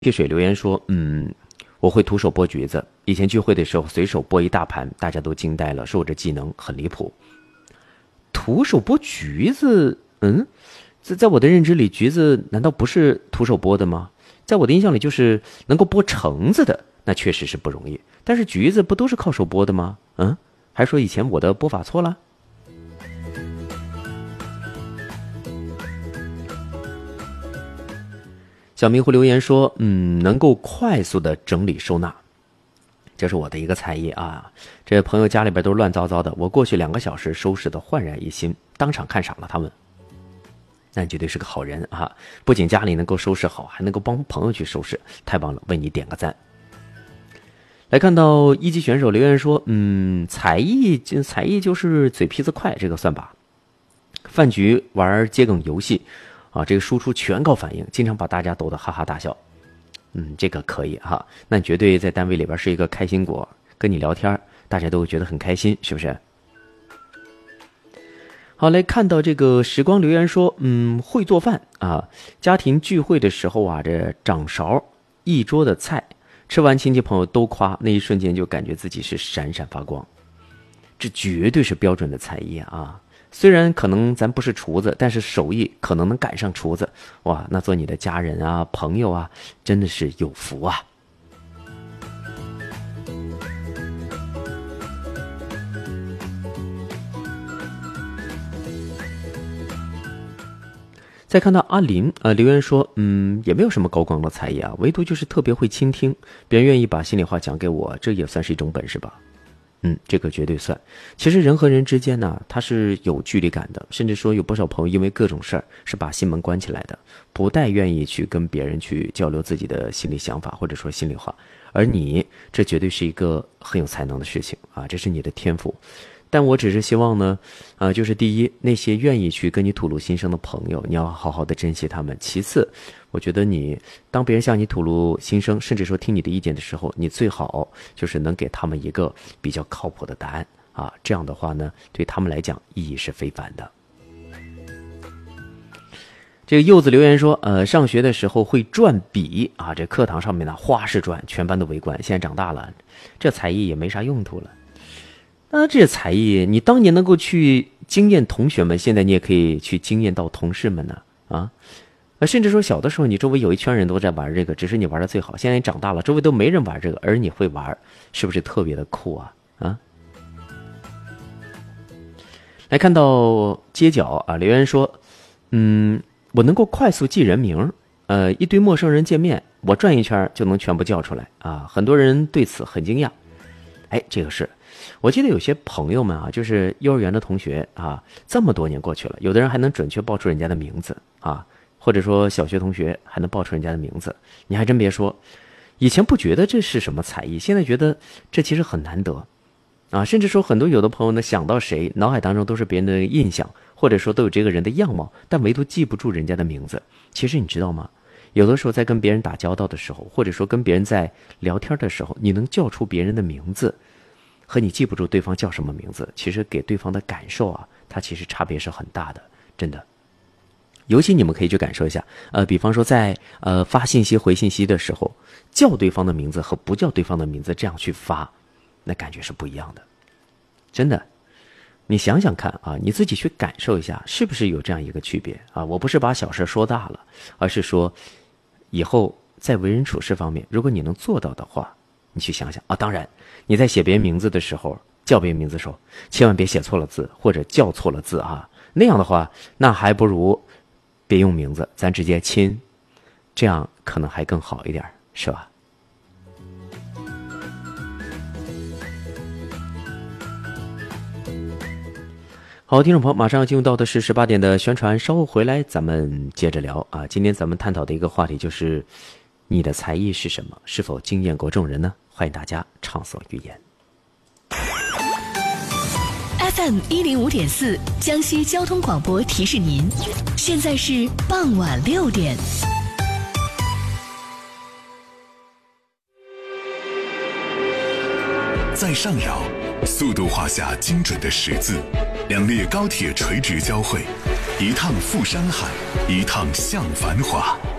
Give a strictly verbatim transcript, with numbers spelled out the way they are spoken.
汽水留言说，嗯，我会徒手剥橘子，以前聚会的时候随手剥一大盘，大家都惊呆了，说我这技能很离谱。徒手剥橘子，嗯，在在我的认知里，橘子难道不是徒手剥的吗？在我的印象里，就是能够剥橙子的，那确实是不容易。但是橘子不都是靠手剥的吗？嗯，还说以前我的剥法错了？小迷糊留言说，嗯，能够快速的整理收纳，这是我的一个才艺啊。这朋友家里边都乱糟糟的，我过去两个小时收拾的焕然一新，当场看傻了他们。那你绝对是个好人啊！不仅家里能够收拾好，还能够帮朋友去收拾，太棒了，为你点个赞。来看到一级选手留言说，嗯，才艺才艺就是嘴皮子快，这个算吧。饭局玩接梗游戏啊，这个输出全靠反应，经常把大家逗得哈哈大笑。嗯，这个可以哈，那你绝对在单位里边是一个开心果，跟你聊天大家都觉得很开心，是不是？好，来看到这个时光留言说，嗯，会做饭啊，家庭聚会的时候啊，这掌勺一桌的菜，吃完亲戚朋友都夸，那一瞬间就感觉自己是闪闪发光，这绝对是标准的才艺啊！虽然可能咱不是厨子，但是手艺可能能赶上厨子，哇，那做你的家人啊、朋友啊，真的是有福啊！再看到阿林呃留言说，嗯，也没有什么高光的才艺啊，唯独就是特别会倾听，别人愿意把心里话讲给我，这也算是一种本事吧。嗯，这个绝对算。其实人和人之间呢，他是有距离感的，甚至说有不少朋友因为各种事儿是把心门关起来的，不太愿意去跟别人去交流自己的心里想法或者说心里话。而你，这绝对是一个很有才能的事情啊，这是你的天赋。但我只是希望呢，呃，就是第一，那些愿意去跟你吐露心声的朋友，你要好好的珍惜他们。其次，我觉得你当别人向你吐露心声，甚至说听你的意见的时候，你最好就是能给他们一个比较靠谱的答案啊。这样的话呢，对他们来讲意义是非凡的。这个柚子留言说，呃，上学的时候会转笔啊，这课堂上面呢花式转，全班都围观。现在长大了，这才艺也没啥用途了。那这才艺，你当年能够去惊艳同学们，现在你也可以去惊艳到同事们呢啊！甚至说小的时候你周围有一圈人都在玩这个，只是你玩的最好。现在你长大了，周围都没人玩这个，而你会玩，是不是特别的酷啊？啊！来看到街角啊，留言说，嗯，我能够快速记人名，呃，一堆陌生人见面，我转一圈就能全部叫出来啊！很多人对此很惊讶。哎，这个是。我记得有些朋友们啊，就是幼儿园的同学啊，这么多年过去了，有的人还能准确报出人家的名字啊，或者说小学同学还能报出人家的名字。你还真别说，以前不觉得这是什么才艺，现在觉得这其实很难得啊。甚至说很多有的朋友呢，想到谁，脑海当中都是别人的印象，或者说都有这个人的样貌，但唯独记不住人家的名字。其实你知道吗？有的时候在跟别人打交道的时候，或者说跟别人在聊天的时候，你能叫出别人的名字，和你记不住对方叫什么名字，其实给对方的感受啊，它其实差别是很大的，真的。尤其你们可以去感受一下，呃，比方说在呃发信息回信息的时候，叫对方的名字和不叫对方的名字这样去发，那感觉是不一样的，真的。你想想看啊，你自己去感受一下，是不是有这样一个区别啊？我不是把小事说大了，而是说，以后在为人处事方面，如果你能做到的话，你去想想啊。当然，你在写别人名字的时候，叫别人名字的时候，千万别写错了字或者叫错了字啊。那样的话，那还不如别用名字，咱直接亲，这样可能还更好一点，是吧？好，听众朋友，马上要进入到的是十八点的宣传，稍后回来咱们接着聊啊。今天咱们探讨的一个话题就是，你的才艺是什么？是否惊艳过众人呢？欢迎大家畅所欲言。 F M 一零五点四，江西交通广播提示您，现在是傍晚六点。 在上饶，速度画下精准的十字，两列高铁垂直交汇，一趟赴山海，一趟向繁华。